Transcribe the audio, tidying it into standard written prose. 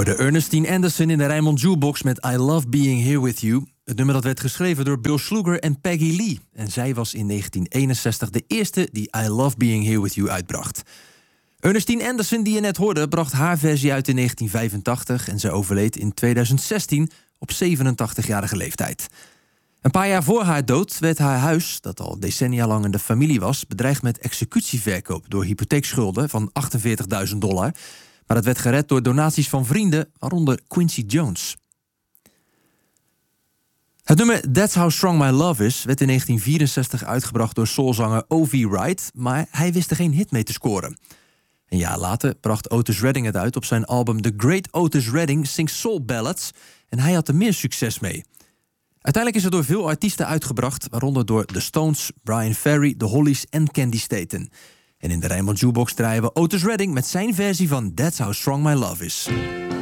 Hoorde Ernestine Anderson in de Rijnmond Jukebox met I Love Being Here With You. Het nummer dat werd geschreven door Bill Schluger en Peggy Lee. En zij was in 1961 de eerste die I Love Being Here With You uitbracht. Ernestine Anderson, die je net hoorde, bracht haar versie uit in 1985... en ze overleed in 2016 op 87-jarige leeftijd. Een paar jaar voor haar dood werd haar huis, dat al decennia lang in de familie was... bedreigd met executieverkoop door hypotheekschulden van $48.000... maar het werd gered door donaties van vrienden, waaronder Quincy Jones. Het nummer That's How Strong My Love Is werd in 1964 uitgebracht door soulzanger O.V. Wright... maar hij wist er geen hit mee te scoren. Een jaar later bracht Otis Redding het uit op zijn album The Great Otis Redding Sings Soul Ballads... en hij had er meer succes mee. Uiteindelijk is het door veel artiesten uitgebracht... waaronder door The Stones, Brian Ferry, The Hollies en Candy Staten. En in de Rijnmond Jukebox draaien we Otis Redding met zijn versie van That's How Strong My Love Is.